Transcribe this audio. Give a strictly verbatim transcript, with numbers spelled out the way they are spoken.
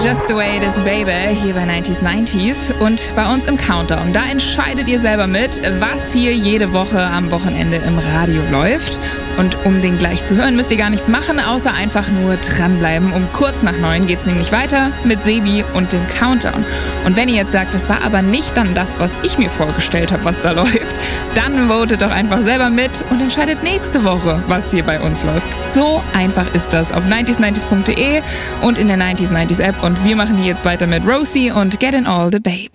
Just the way it is, baby, hier bei neunzig neunzig und bei uns im Countdown. Da entscheidet ihr selber mit, was hier jede Woche am Wochenende im Radio läuft. Und um den gleich zu hören, müsst ihr gar nichts machen, außer einfach nur dranbleiben. Um kurz nach neun geht's nämlich weiter mit Sebi und dem Countdown. Und wenn ihr jetzt sagt, das war aber nicht dann das, was ich mir vorgestellt habe, was da läuft, dann votet doch einfach selber mit und entscheidet nächste Woche, was hier bei uns läuft. So einfach ist das auf neunzig neunzig punkt de und in der neunzig neunzig App. Und wir machen hier jetzt weiter mit Rosie und Get in All the Babes.